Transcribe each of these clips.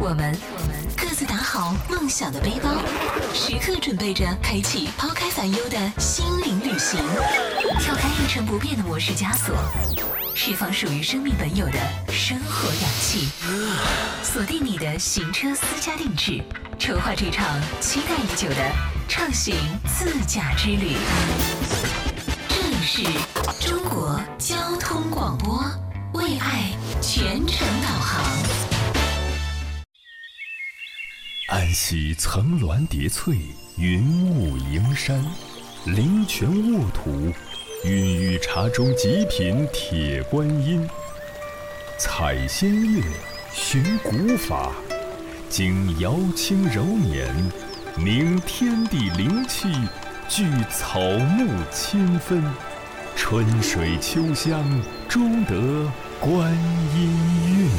我们各自打好梦想的背包，时刻准备着开启抛开烦忧的心灵旅行，跳开一成不变的模式枷锁，释放属于生命本有的生活氧气，锁定你的行车私家定制，筹划这场期待已久的畅行自驾之旅。这里是中国交通广播，为爱全程导航。 安溪层峦叠翠，云雾迎山，灵泉沃土，孕育茶中极品铁观音。采仙乐，寻古法，经瑶清柔捻，凝天地灵气，聚草木清芬，春水秋香，终得观音韵。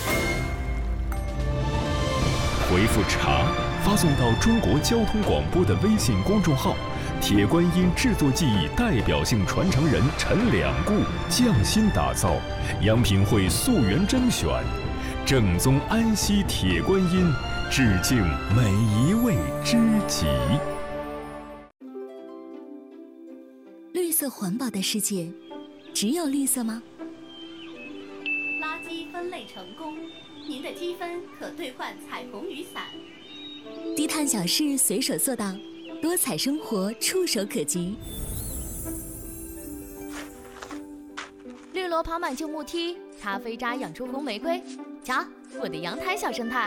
回复茶发送到中国交通广播的微信公众号，铁观音制作技艺代表性传承人陈两固匠心打造，样品会溯源甄选，正宗安溪铁观音，致敬每一位知己。 绿色环保的世界，只有绿色吗？ 垃圾分类成功，您的积分可兑换彩虹雨伞。 低碳小事随手做到，多彩生活触手可及。 绿萝跑满旧木梯，咖啡渣养出红玫瑰。瞧，我的阳台小生态。